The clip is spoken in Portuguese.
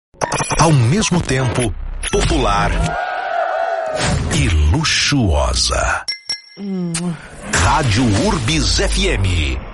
Ao mesmo tempo, popular e luxuosa. Rádio Urbis FM.